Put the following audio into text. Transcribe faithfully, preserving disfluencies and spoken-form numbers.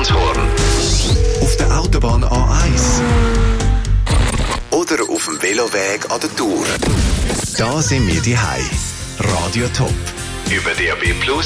Kantonshorn. Auf der Autobahn A eins. Oder auf dem Veloweg an der Tour. Da sind wir die Hei. Radio Top. Über D A B Plus